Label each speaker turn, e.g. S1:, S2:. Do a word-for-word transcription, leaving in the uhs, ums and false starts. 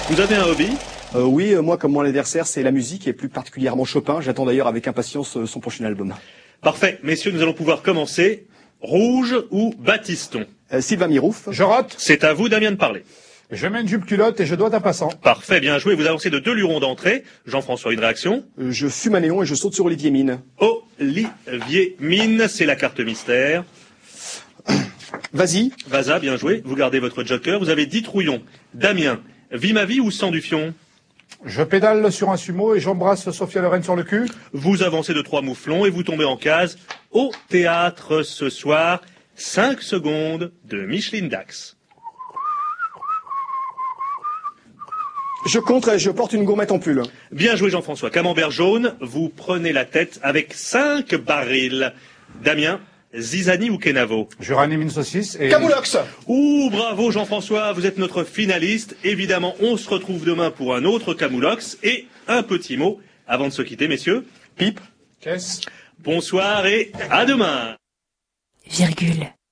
S1: Vous avez un hobby?
S2: Euh, oui, euh, moi, comme mon anniversaire, c'est la musique et plus particulièrement Chopin. J'attends d'ailleurs avec impatience euh, son prochain album.
S1: Parfait. Messieurs, nous allons pouvoir commencer. Rouge ou Baptiston?
S2: Euh, Sylvain Mirouf.
S3: Je rote.
S1: C'est à vous, Damien, de parler.
S3: Je mets une jupe culotte et je dois un passant.
S1: Parfait, bien joué. Vous avancez de deux lurons d'entrée. Jean-François, une réaction?
S2: Euh, je fume un néon et je saute sur Olivier Mine.
S1: Olivier Mine, c'est la carte mystère.
S2: Vas-y.
S1: Vaza, bien joué. Vous gardez votre joker. Vous avez dix trouillons. Damien, vie ma vie ou sang du fion?
S3: Je pédale sur un sumo et j'embrasse Sophia Loren sur le cul.
S1: Vous avancez de trois mouflons et vous tombez en case. Au théâtre ce soir, cinq secondes de Micheline Dax.
S2: Je compte et je porte une gourmette en pull.
S1: Bien joué Jean-François. Camembert jaune, vous prenez la tête avec cinq barils. Damien, Zizani ou Kenavo?
S3: Je ranime une saucisse et...
S2: Camoulox.
S1: Ouh, bravo Jean-François, vous êtes notre finaliste. Évidemment, on se retrouve demain pour un autre Camoulox. Et un petit mot avant de se quitter, messieurs.
S2: Pipe.
S3: Qu'est-ce?
S1: Bonsoir et à demain.
S4: Virgule.